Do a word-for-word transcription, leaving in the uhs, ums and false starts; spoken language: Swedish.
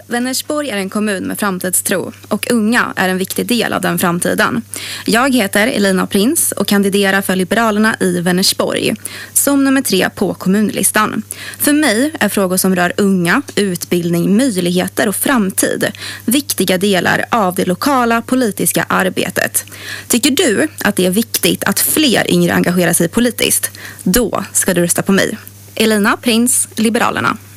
Vänersborg är en kommun med framtidstro och unga är en viktig del av den framtiden. Jag heter Elina Prins och kandiderar för Liberalerna i Vänersborg som nummer tre på kommunlistan. För mig är frågor som rör unga, utbildning, möjligheter och framtid viktiga delar av det lokala politiska arbetet. Tycker du att det är viktigt att fler yngre engagerar sig politiskt? Då ska du rösta på mig. Elina Prins, Liberalerna.